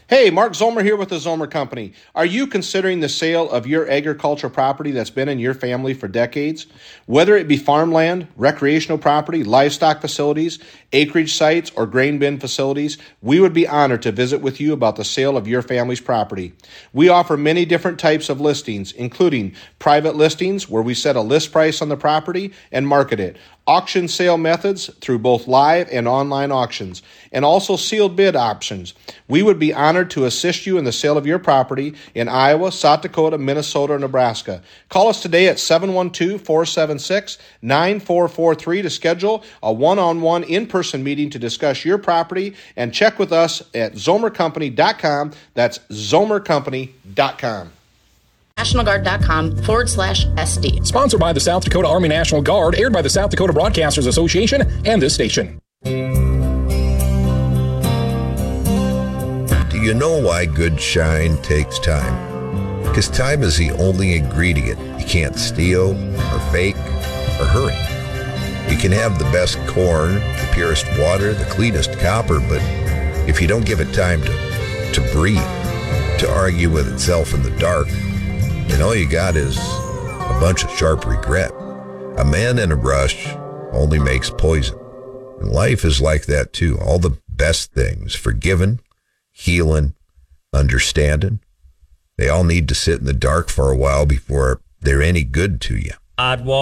Hey, Mark Zomer here with the Zomer Company. Are you considering the sale of your agricultural property that's been in your family for decades? Whether it be farmland, recreational property, livestock facilities, acreage sites, or grain bin facilities, we would be honored to visit with you about the sale of your family's property. We offer many different types of listings, including private listings where we set a list price on the property and market it, auction sale methods through both live and online auctions, and also sealed bid options. We would be honored to assist you in the sale of your property in Iowa, South Dakota, Minnesota, or Nebraska. Call us today at 712-476-9443 to schedule a one-on-one in-person meeting to discuss your property, and check with us at zomercompany.com. That's zomercompany.com. NationalGuard.com/SD. Sponsored by the South Dakota Army National Guard, aired by the South Dakota Broadcasters Association and this station. Do you know why good shine takes time? Because time is the only ingredient you can't steal or fake or hurry. You can have the best corn, the purest water, the cleanest copper, but if you don't give it time to breathe, to argue with itself in the dark, then all you got is a bunch of sharp regret. A man in a rush only makes poison. And life is like that too. All the best things, forgiving, healing, understanding, they all need to sit in the dark for a while before they're any good to you. I'd walk